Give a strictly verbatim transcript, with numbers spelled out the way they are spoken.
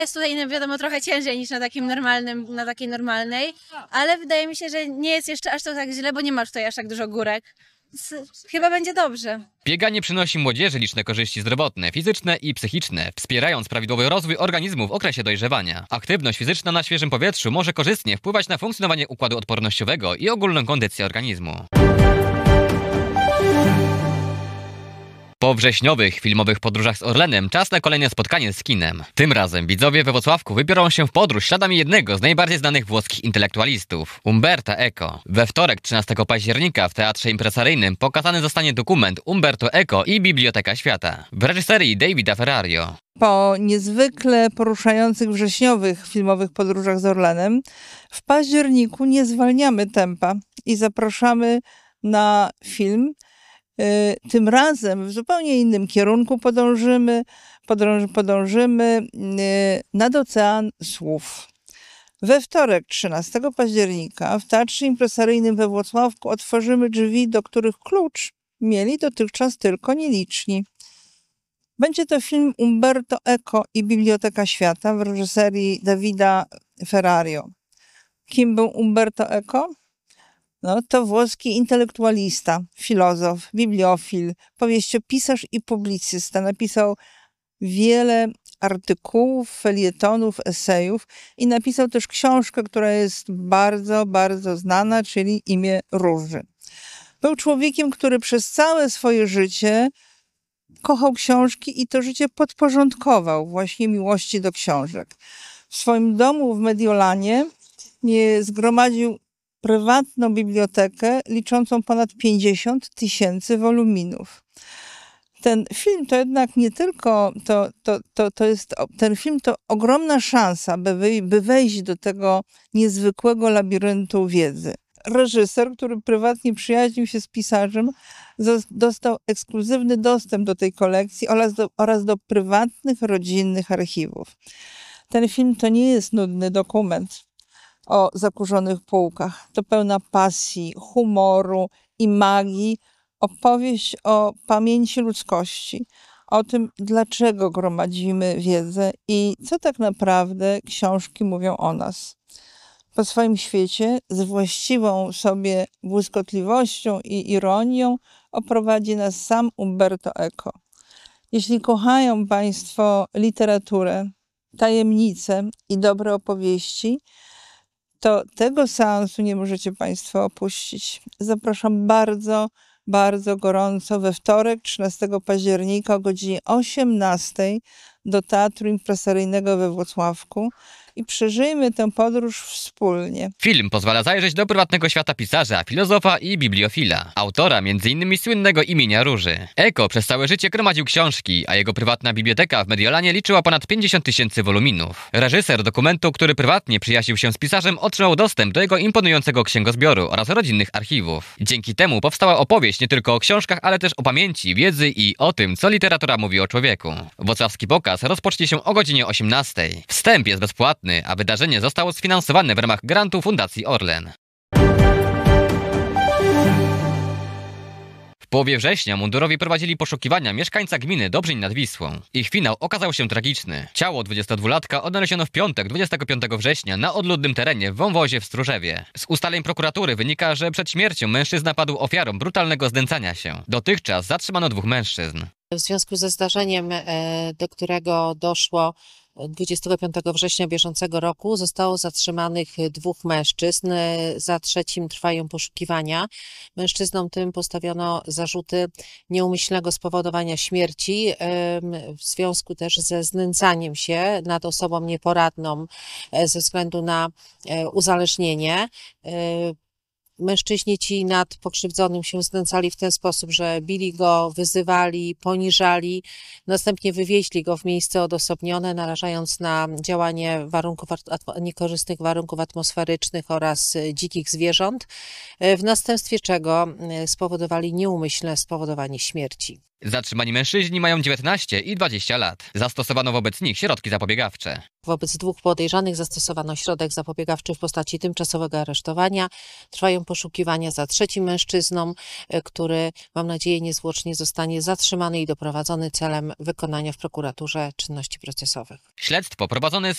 Jest tutaj, no wiadomo, trochę ciężej niż na takim normalnym, na takiej normalnej, ale wydaje mi się, że nie jest jeszcze aż to tak źle, bo nie ma tutaj aż tak dużo górek. Więc chyba będzie dobrze. Bieganie przynosi młodzieży liczne korzyści zdrowotne, fizyczne i psychiczne, wspierając prawidłowy rozwój organizmu w okresie dojrzewania. Aktywność fizyczna na świeżym powietrzu może korzystnie wpływać na funkcjonowanie układu odpornościowego i ogólną kondycję organizmu. Po wrześniowych filmowych podróżach z Orlenem czas na kolejne spotkanie z kinem. Tym razem widzowie we Włocławku wybiorą się w podróż śladami jednego z najbardziej znanych włoskich intelektualistów, Umberta Eco. We wtorek trzynastego października w Teatrze Impresaryjnym pokazany zostanie dokument Umberto Eco i Biblioteka Świata w reżyserii Davida Ferrario. Po niezwykle poruszających wrześniowych filmowych podróżach z Orlenem w październiku nie zwalniamy tempa i zapraszamy na film. Tym razem w zupełnie innym kierunku podążymy, podąży, podążymy nad ocean słów. We wtorek trzynastego października w Teatrze Impresaryjnym we Włocławku otworzymy drzwi, do których klucz mieli dotychczas tylko nieliczni. Będzie to film Umberto Eco i Biblioteka Świata w reżyserii Davida Ferrario. Kim był Umberto Eco? No, to włoski intelektualista, filozof, bibliofil, powieściopisarz i publicysta. Napisał wiele artykułów, felietonów, esejów i napisał też książkę, która jest bardzo, bardzo znana, czyli Imię Róży. Był człowiekiem, który przez całe swoje życie kochał książki i to życie podporządkował właśnie miłości do książek. W swoim domu w Mediolanie nie zgromadził prywatną bibliotekę liczącą ponad pięćdziesiąt tysięcy woluminów. Ten film to jednak nie tylko, to, to, to, to jest, ten film to ogromna szansa, by, wy, by wejść do tego niezwykłego labiryntu wiedzy. Reżyser, który prywatnie przyjaźnił się z pisarzem, dostał ekskluzywny dostęp do tej kolekcji oraz do, oraz do prywatnych, rodzinnych archiwów. Ten film to nie jest nudny dokument o zakurzonych półkach. To pełna pasji, humoru i magii opowieść o pamięci ludzkości, o tym, dlaczego gromadzimy wiedzę i co tak naprawdę książki mówią o nas. Po swoim świecie z właściwą sobie błyskotliwością i ironią oprowadzi nas sam Umberto Eco. Jeśli kochają Państwo literaturę, tajemnice i dobre opowieści, to tego seansu nie możecie Państwo opuścić. Zapraszam bardzo, bardzo gorąco we wtorek, trzynastego października o godzinie osiemnastej do Teatru Impresaryjnego we Włocławku i przeżyjmy tę podróż wspólnie. Film pozwala zajrzeć do prywatnego świata pisarza, filozofa i bibliofila, autora między innymi słynnego Imienia Róży. Eco przez całe życie gromadził książki, a jego prywatna biblioteka w Mediolanie liczyła ponad pięćdziesiąt tysięcy woluminów. Reżyser dokumentu, który prywatnie przyjaźnił się z pisarzem, otrzymał dostęp do jego imponującego księgozbioru oraz rodzinnych archiwów. Dzięki temu powstała opowieść nie tylko o książkach, ale też o pamięci, wiedzy i o tym, co literatura mówi o człowieku. Włocławski pokaz rozpocznie się o godzinie osiemnastej. Wstęp jest bezpłatny, a wydarzenie zostało sfinansowane w ramach grantu Fundacji Orlen. W połowie września mundurowi prowadzili poszukiwania mieszkańca gminy Dobrzyń nad Wisłą. Ich finał okazał się tragiczny. Ciało dwudziestodwulatka odnaleziono w piątek, dwudziestego piątego września na odludnym terenie w wąwozie w Stróżewie. Z ustaleń prokuratury wynika, że przed śmiercią mężczyzna padł ofiarą brutalnego znęcania się. Dotychczas zatrzymano dwóch mężczyzn. W związku ze zdarzeniem, do którego doszło dwudziestego piątego września bieżącego roku, zostało zatrzymanych dwóch mężczyzn. Za trzecim trwają poszukiwania. Mężczyznom tym postawiono zarzuty nieumyślnego spowodowania śmierci w związku też ze znęcaniem się nad osobą nieporadną ze względu na uzależnienie. Mężczyźni ci nad pokrzywdzonym się znęcali w ten sposób, że bili go, wyzywali, poniżali, następnie wywieźli go w miejsce odosobnione, narażając na działanie warunków, niekorzystnych warunków atmosferycznych oraz dzikich zwierząt, w następstwie czego spowodowali nieumyślne spowodowanie śmierci. Zatrzymani mężczyźni mają dziewiętnaście i dwadzieścia lat. Zastosowano wobec nich środki zapobiegawcze. Wobec dwóch podejrzanych zastosowano środek zapobiegawczy w postaci tymczasowego aresztowania. Trwają poszukiwania za trzecim mężczyzną, który, mam nadzieję, niezwłocznie zostanie zatrzymany i doprowadzony celem wykonania w prokuraturze czynności procesowych. Śledztwo prowadzone jest